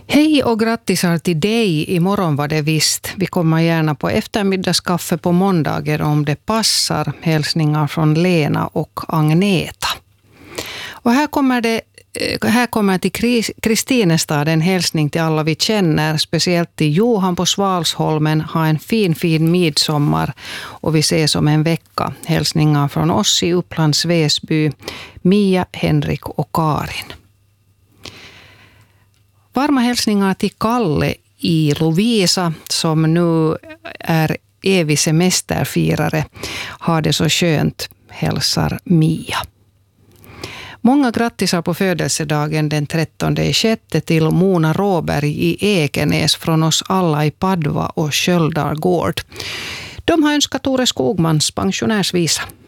Hej och grattisar till dig. Imorgon var det visst. Vi kommer gärna på eftermiddagskaffe på måndagar om det passar. Hälsningar från Lena och Agneta. Och här kommer till Kristinestad en hälsning till alla vi känner. Speciellt till Johan på Svalsholmen. Ha en fin midsommar och vi ses om en vecka. Hälsningar från oss i Upplands Väsby. Mia, Henrik och Karin. Varma hälsningar till Kalle i Lovisa som nu är evig semesterfirare. Ha det så skönt, hälsar Mia. Många grattisar på födelsedagen den 13/6 till Mona Råberg i Ekenäs från oss alla i Padva och Sköldargård. De har önskat Tore Skogmans pensionärsvisa.